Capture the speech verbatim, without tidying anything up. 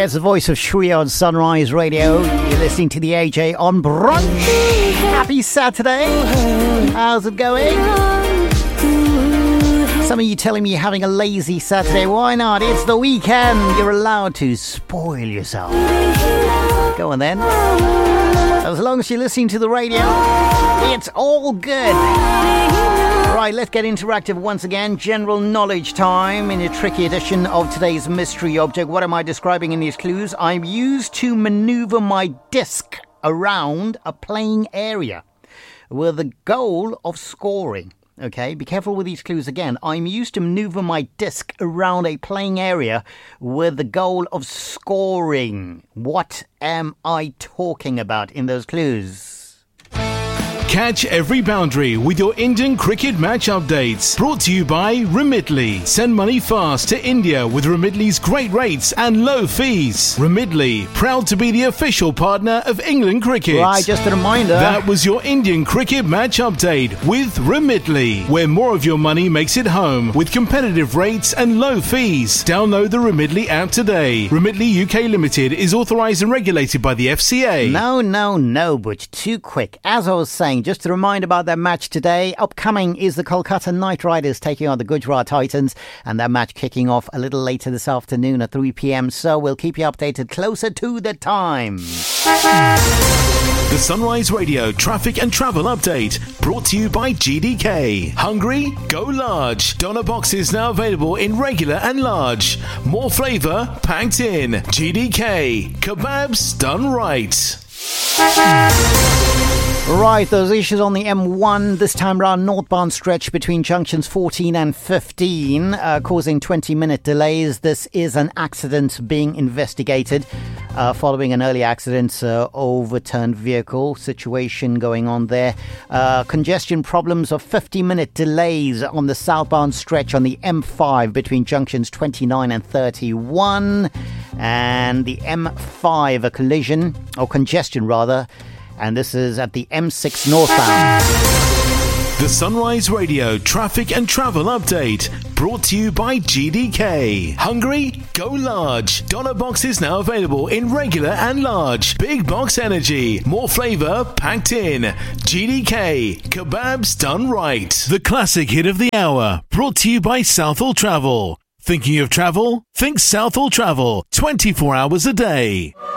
It's the voice of Shreya on Sunrise Radio. You're listening to the A J on Brunch. Happy Saturday. How's it going? Some of you telling me you're having a lazy Saturday. Why not? It's the weekend. You're allowed to spoil yourself. Go on then. As long as you're listening to the radio, it's all good. Right, let's get interactive once again. General knowledge time in a tricky edition of today's mystery object. What am I describing in these clues? I'm used to maneuver my disc around a playing area with the goal of scoring. Okay, be careful with these clues again. I'm used to maneuver my disc around a playing area with the goal of scoring. What am I talking about in those clues? Catch every boundary with your Indian cricket match updates. Brought to you by Remitly. Send money fast to India with Remitly's great rates and low fees. Remitly, proud to be the official partner of England cricket. Right, just a reminder. That was your Indian cricket match update with Remitly, where more of your money makes it home with competitive rates and low fees. Download the Remitly app today. Remitly U K Limited is authorised and regulated by the F C A. No, no, no, but too quick. As I was saying, just to remind about that match today, upcoming is the Kolkata Knight Riders taking on the Gujarat Titans, and that match kicking off a little later this afternoon at three p.m. So we'll keep you updated closer to the time. The Sunrise Radio traffic and travel update brought to you by G D K. Hungry? Go large. Doner boxes now available in regular and large. More flavour packed in. G D K. Kebabs done right. Right, those issues on the M one, this time round northbound stretch between junctions fourteen and fifteen, uh, causing twenty minute delays. This is an accident being investigated uh, following an early accident, uh, overturned vehicle situation going on there. Uh, congestion problems of fifty minute delays on the southbound stretch on the M five between junctions twenty-nine and thirty-one, and the M five, a collision, or congestion rather, and this is at the M six northbound. The Sunrise Radio traffic and travel update brought to you by G D K. Hungry? Go large. Doner boxes now available in regular and large. Big box energy. More flavour packed in. G D K. Kebabs done right. The classic hit of the hour brought to you by Southall Travel. Thinking of travel? Think Southall Travel. twenty-four hours a day.